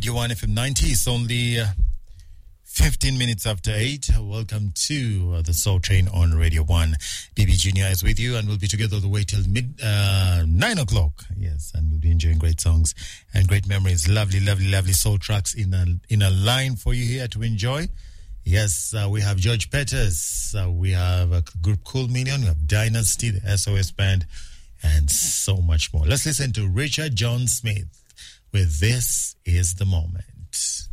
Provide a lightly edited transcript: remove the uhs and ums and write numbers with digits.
Radio 1 FM 90. It's only 15 minutes after 8. Welcome to the Soul Train on Radio 1. BB Junior is with you, and we'll be together all the way till 9 o'clock. Yes, and we'll be enjoying great songs and great memories. Lovely, lovely, lovely soul tracks in a line for you here to enjoy. Yes, we have George Peters. We have a group Cool Million. We have Dynasty, the SOS Band, and so much more. Let's listen to Richard John Smith with This Is the Moment.